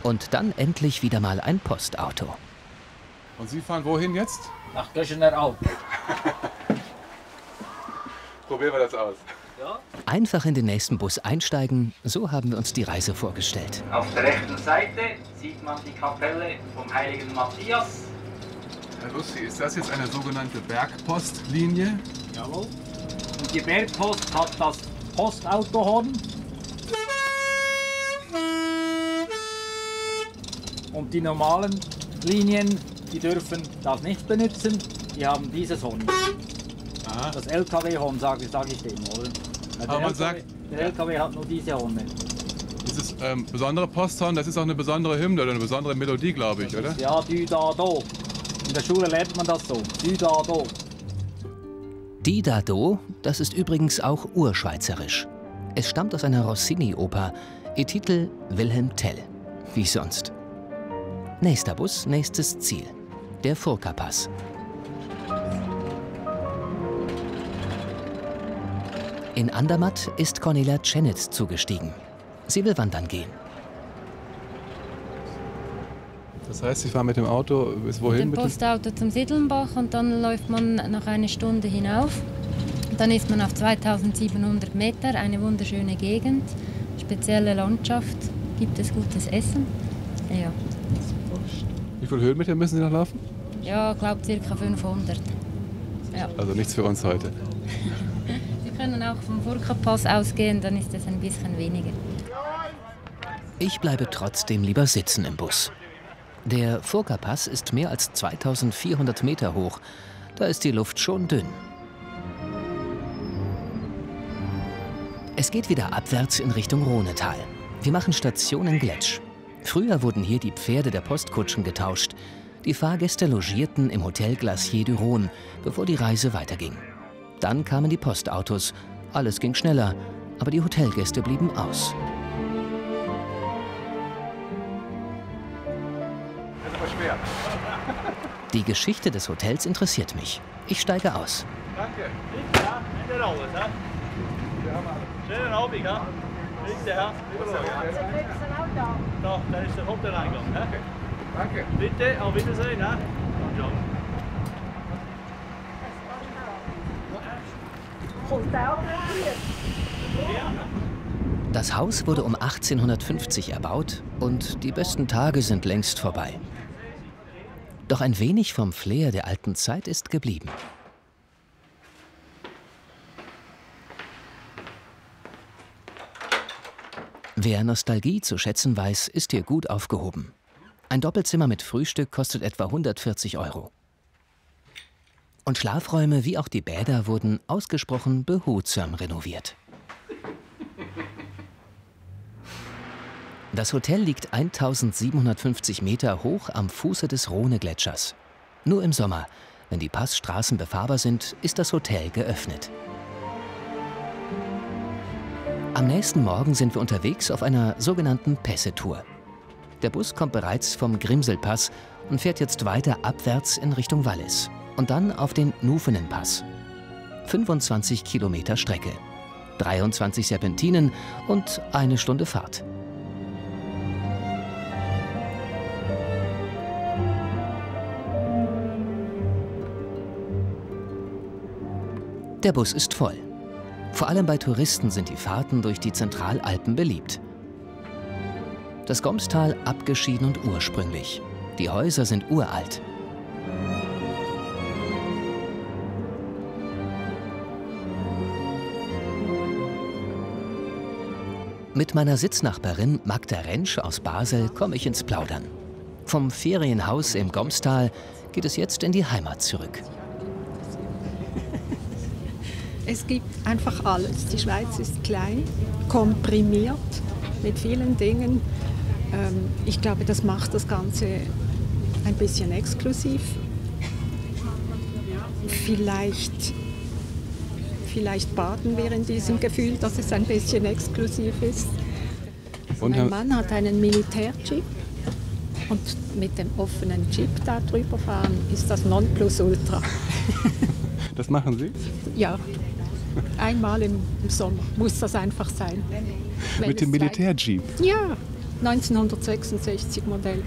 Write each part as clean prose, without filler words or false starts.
Und dann endlich wieder mal ein Postauto. Und Sie fahren wohin jetzt? Nach Göschener Alp. Probieren wir das aus. Ja. Einfach in den nächsten Bus einsteigen, so haben wir uns die Reise vorgestellt. Auf der rechten Seite sieht man die Kapelle vom heiligen Matthias. Herr Lussi, ist das jetzt eine sogenannte Bergpostlinie? Jawohl. Und die Bergpost hat das Postautohorn. Und die normalen Linien, die dürfen das nicht benutzen. Die haben dieses Horn. Aha. Das LKW-Horn, sag ich dem, oder? Aber man sagt, der LKW hat nur diese Horne. dieses besondere Posthorn, das ist auch eine besondere Hymne oder eine besondere Melodie, glaube ich, oder? Ja, Dü da do. In der Schule lernt man das so. Dü da do. Die da do, das ist übrigens auch urschweizerisch. Es stammt aus einer Rossini-Oper, ihr Titel Wilhelm Tell. Wie sonst. Nächster Bus, nächstes Ziel. Der Furka-Pass. In Andermatt ist Cornelia Tschenitz zugestiegen. Sie will wandern gehen. Das heißt, Sie fahren mit dem Auto bis wohin? Mit dem Postauto zum Siddelnbach und dann läuft man noch eine Stunde hinauf. Dann ist man auf 2700 Meter, eine wunderschöne Gegend, spezielle Landschaft, gibt es gutes Essen. Ja. Wie viele Höhenmeter müssen Sie noch laufen? Ja, ich glaube ca. 500. Ja. Also nichts für uns heute. Sie können auch vom Furka-Pass ausgehen, dann ist es ein bisschen weniger. Ich bleibe trotzdem lieber sitzen im Bus. Der Furka-Pass ist mehr als 2400 Meter hoch. Da ist die Luft schon dünn. Es geht wieder abwärts in Richtung Rhonetal. Wir machen Station in Gletsch. Früher wurden hier die Pferde der Postkutschen getauscht. Die Fahrgäste logierten im Hotel Glacier du Rhône, bevor die Reise weiterging. Dann kamen die Postautos. Alles ging schneller, aber die Hotelgäste blieben aus. Das ist aber schwer. Die Geschichte des Hotels interessiert mich. Ich steige aus. Danke. Ja, Ende alles, ja. Schönen Abend, ja. Bitte, ja. Da ist der Hoteleingang. Ja. Danke. Bitte, auf Wiedersehen. Ja. Ciao. Das Haus wurde um 1850 erbaut und die besten Tage sind längst vorbei. Doch ein wenig vom Flair der alten Zeit ist geblieben. Wer Nostalgie zu schätzen weiß, ist hier gut aufgehoben. Ein Doppelzimmer mit Frühstück kostet etwa 140 €. Und Schlafräume wie auch die Bäder wurden ausgesprochen behutsam renoviert. Das Hotel liegt 1750 Meter hoch am Fuße des Rhone-Gletschers. Nur im Sommer, wenn die Passstraßen befahrbar sind, ist das Hotel geöffnet. Am nächsten Morgen sind wir unterwegs auf einer sogenannten Pässe-Tour. Der Bus kommt bereits vom Grimselpass und fährt jetzt weiter abwärts in Richtung Wallis. Und dann auf den Nufenenpass. 25 Kilometer Strecke, 23 Serpentinen und eine Stunde Fahrt. Der Bus ist voll. Vor allem bei Touristen sind die Fahrten durch die Zentralalpen beliebt. Das Gomstal abgeschieden und ursprünglich. Die Häuser sind uralt. Mit meiner Sitznachbarin Magda Rentsch aus Basel komme ich ins Plaudern. Vom Ferienhaus im Gomstal geht es jetzt in die Heimat zurück. Es gibt einfach alles. Die Schweiz ist klein, komprimiert mit vielen Dingen. Ich glaube, das macht das Ganze ein bisschen exklusiv. Vielleicht baden wir in diesem Gefühl, dass es ein bisschen exklusiv ist. Mein Mann hat einen Militärjeep und mit dem offenen Jeep da drüber fahren ist das Nonplusultra. Das machen Sie? Ja, einmal im Sommer muss das einfach sein. Mit dem Militärjeep? Ja, 1966 Modell.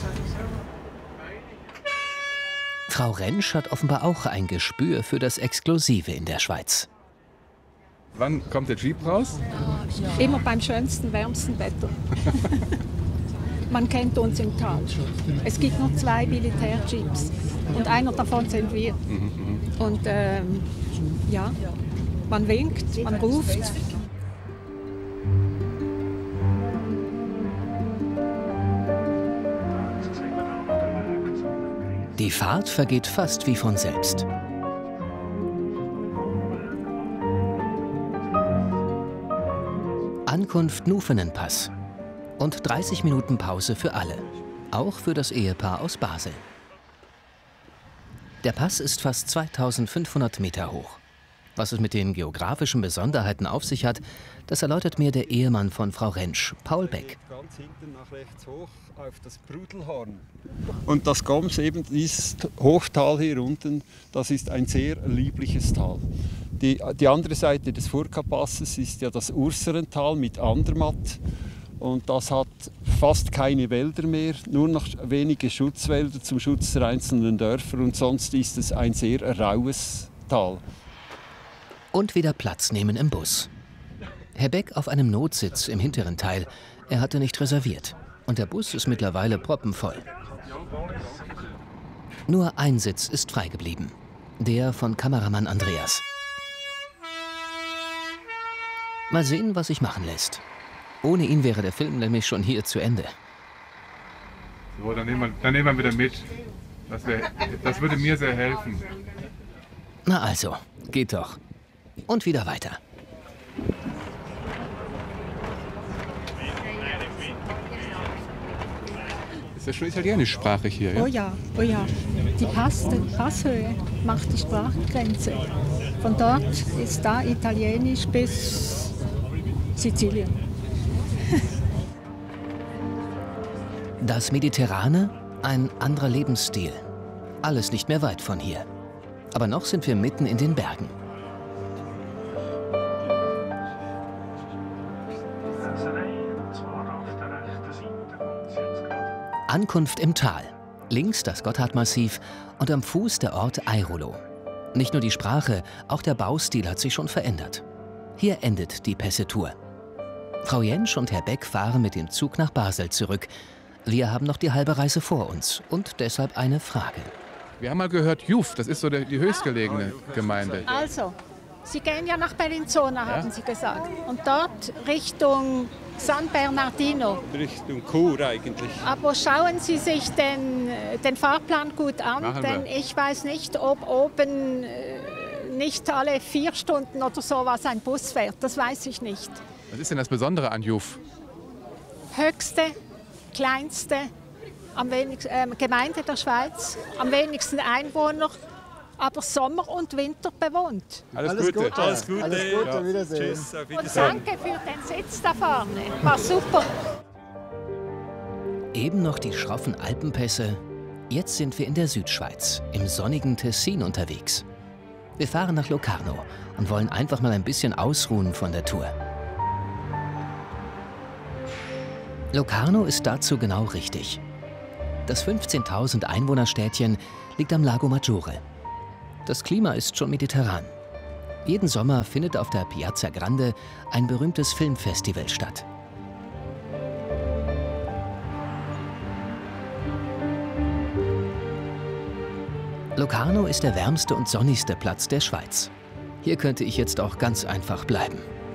Frau Rentsch hat offenbar auch ein Gespür für das Exklusive in der Schweiz. Wann kommt der Jeep raus? Immer beim schönsten, wärmsten Wetter. Man kennt uns im Tal. Es gibt nur 2 Militärjeeps und einer davon sind wir. Und ja, man winkt, man ruft. Die Fahrt vergeht fast wie von selbst. Ankunft Nufenenpass und 30 Minuten Pause für alle, auch für das Ehepaar aus Basel. Der Pass ist fast 2500 Meter hoch. Was es mit den geografischen Besonderheiten auf sich hat, das erläutert mir der Ehemann von Frau Rentsch, Paul Beck. Ganz hinten nach rechts hoch auf das Brudelhorn. Und das Goms, eben dieses Hochtal hier unten, das ist ein sehr liebliches Tal. Die andere Seite des Furka-Passes ist ja das Urserental mit Andermatt. Und das hat fast keine Wälder mehr, nur noch wenige Schutzwälder zum Schutz der einzelnen Dörfer. Und sonst ist es ein sehr raues Tal. Und wieder Platz nehmen im Bus. Herr Beck auf einem Notsitz im hinteren Teil. Er hatte nicht reserviert. Und der Bus ist mittlerweile proppenvoll. Nur ein Sitz ist frei geblieben. Der von Kameramann Andreas. Mal sehen, was sich machen lässt. Ohne ihn wäre der Film nämlich schon hier zu Ende. So, dann nehmen wir wieder mit. Das würde mir sehr helfen. Na also, geht doch. Und wieder weiter. Ist ja schon italienischsprachig hier, ja? Oh ja, oh ja. Die Passhöhe macht die Sprachgrenze. Von dort ist da Italienisch bis Sizilien. Das Mediterrane, ein anderer Lebensstil. Alles nicht mehr weit von hier. Aber noch sind wir mitten in den Bergen. Ankunft im Tal. Links das Gotthardmassiv und am Fuß der Ort Airolo. Nicht nur die Sprache, auch der Baustil hat sich schon verändert. Hier endet die Pässe-Tour. Frau Jentsch und Herr Beck fahren mit dem Zug nach Basel zurück. Wir haben noch die halbe Reise vor uns und deshalb eine Frage. Wir haben mal gehört, Juf, das ist so die höchstgelegene Gemeinde. Also, Sie gehen ja nach Bellinzona, haben Sie gesagt. Und dort Richtung San Bernardino. Richtung Chur eigentlich. Aber schauen Sie sich den Fahrplan gut an, denn ich weiß nicht, ob oben nicht alle 4 Stunden oder sowas ein Bus fährt. Das weiß ich nicht. Was ist denn das Besondere an Juf? Höchste, kleinste Gemeinde der Schweiz, am wenigsten Einwohner, aber Sommer und Winter bewohnt. Alles Gute. Alles Gute. Auf Wiedersehen. Tschüss, auf Und Wiedersehen. danke für den Sitz da vorne. War super. Eben noch die schroffen Alpenpässe. Jetzt sind wir in der Südschweiz, im sonnigen Tessin unterwegs. Wir fahren nach Locarno und wollen einfach mal ein bisschen ausruhen von der Tour. Locarno ist dazu genau richtig. Das 15.000 Einwohnerstädtchen liegt am Lago Maggiore. Das Klima ist schon mediterran. Jeden Sommer findet auf der Piazza Grande ein berühmtes Filmfestival statt. Locarno ist der wärmste und sonnigste Platz der Schweiz. Hier könnte ich jetzt auch ganz einfach bleiben.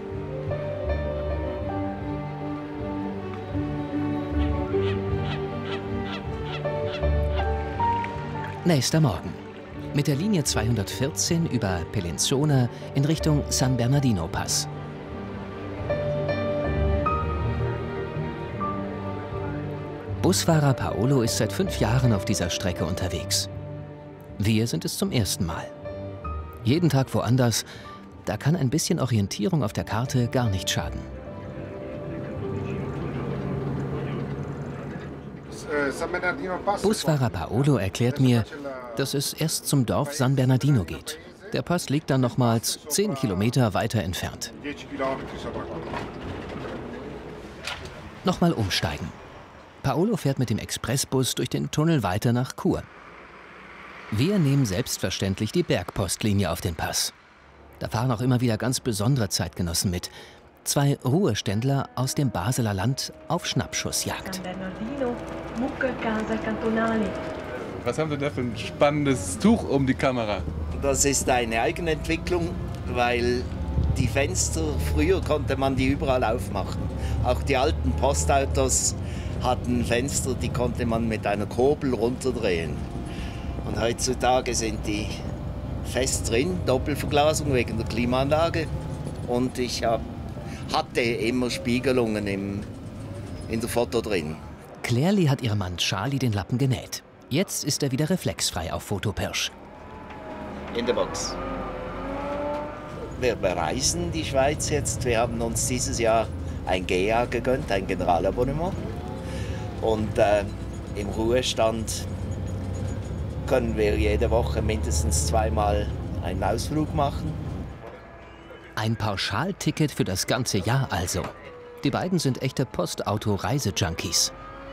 Nächster Morgen. Mit der Linie 214 über Bellinzona in Richtung San Bernardino Pass. Busfahrer Paolo ist seit 5 Jahren auf dieser Strecke unterwegs. Wir sind es zum ersten Mal. Jeden Tag woanders, da kann ein bisschen Orientierung auf der Karte gar nicht schaden. Busfahrer Paolo erklärt mir, dass es erst zum Dorf San Bernardino geht. Der Pass liegt dann nochmals 10 Kilometer weiter entfernt. Nochmal umsteigen. Paolo fährt mit dem Expressbus durch den Tunnel weiter nach Chur. Wir nehmen selbstverständlich die Bergpostlinie auf den Pass. Da fahren auch immer wieder ganz besondere Zeitgenossen mit. 2 Ruheständler aus dem Basler Land auf Schnappschussjagd. Was haben Sie da für ein spannendes Tuch um die Kamera? Das ist eine Eigenentwicklung, weil die Fenster, früher konnte man die überall aufmachen. Auch die alten Postautos hatten Fenster, die konnte man mit einer Kurbel runterdrehen. Und heutzutage sind die fest drin, Doppelverglasung wegen der Klimaanlage. Und ich hatte immer Spiegelungen in der Foto drin. Clairli hat ihrem Mann Charlie den Lappen genäht. Jetzt ist er wieder reflexfrei auf Fotopirsch. In der Box. Wir bereisen die Schweiz jetzt. Wir haben uns dieses Jahr ein GA gegönnt, ein Generalabonnement. Und im Ruhestand können wir jede Woche mindestens 2-mal einen Ausflug machen. Ein Pauschalticket für das ganze Jahr also. Die beiden sind echte Postauto-Reisejunkies.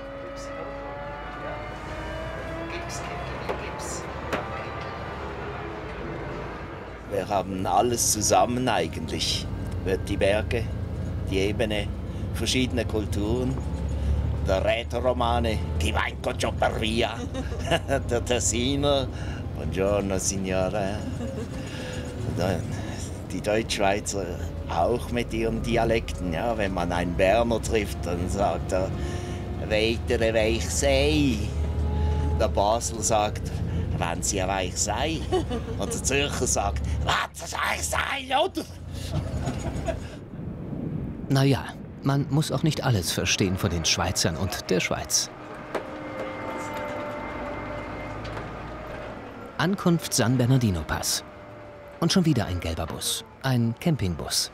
Wir haben alles zusammen eigentlich. Die Berge, die Ebene, verschiedene Kulturen. Der Rätoromane, die Weincoccioperia, der Tessiner, Buongiorno Signore. Und dann die Deutschschweizer auch mit ihren Dialekten. Ja, wenn man einen Berner trifft, dann sagt er, «Weitere weich sei». Der Basler sagt, «Wenn sie weich sei». Und der Zürcher sagt, «Was weich sei, oder?» Naja, man muss auch nicht alles verstehen von den Schweizern und der Schweiz. Ankunft San Bernardino Pass. Und schon wieder ein gelber Bus. Ein Campingbus.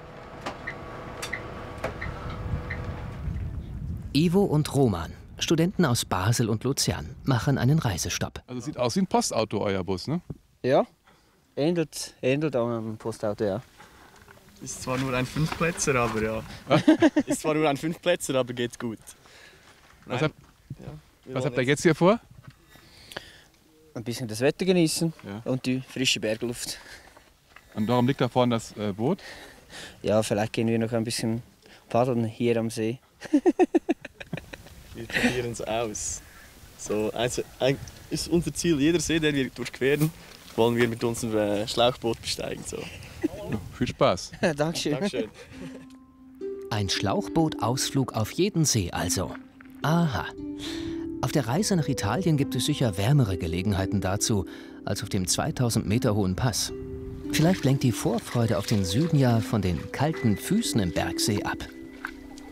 Ivo und Roman, Studenten aus Basel und Luzern, machen einen Reisestopp. Also sieht aus wie ein Postauto, euer Bus, ne? Ja, ähnelt an einem Postauto, ja. Ist zwar nur ein 5-Plätzer, aber ja. Ist zwar nur ein 5-Plätzer, aber geht's gut. Was habt ihr jetzt hier vor? Ein bisschen das Wetter genießen, ja, und die frische Bergluft. Und darum liegt da vorne das Boot? Ja, vielleicht gehen wir noch ein bisschen paddeln hier am See. Wir probieren es aus. So, also, ist unser Ziel, jeder See, den wir durchqueren, wollen wir mit unserem Schlauchboot besteigen. So. Ja, viel Spaß. Dankeschön. Dankeschön. Ein Schlauchbootausflug auf jeden See also. Aha. Auf der Reise nach Italien gibt es sicher wärmere Gelegenheiten dazu als auf dem 2000 Meter hohen Pass. Vielleicht lenkt die Vorfreude auf den Süden ja von den kalten Füßen im Bergsee ab.